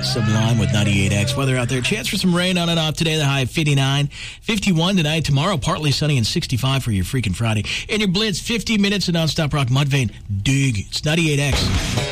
Sublime with 98X. Weather out there. Chance for some rain on and off today. The high of 59. 51 tonight. Tomorrow, partly sunny and 65 for your freaking Friday. In your Blitz, 50 minutes of nonstop rock. Mudvayne, dig. It's 98X.